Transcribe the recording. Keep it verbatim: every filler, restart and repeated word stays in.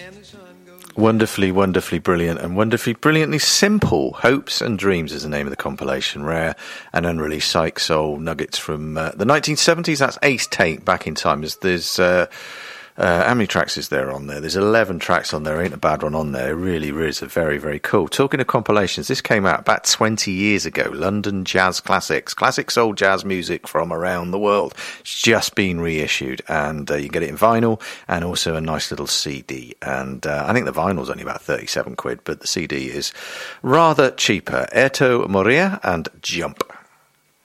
Wonderfully, wonderfully brilliant and wonderfully brilliantly simple. Hopes and Dreams is the name of the compilation. Rare and unreleased psych soul nuggets from uh, the nineteen seventies. That's Ace Tate, Back in Time. There's, there's uh, uh, how many tracks is there on there? There's eleven tracks on there. Ain't a bad one on there. It really, really is a very, very cool. Talking of compilations, this came out about twenty years ago. London Jazz Classics. Classic soul jazz music from around the world. It's just been reissued, and uh, you can get it in vinyl and also a nice little C D. And uh, I think the vinyl's only about thirty-seven quid, but the C D is rather cheaper. Erto Moria and Jump.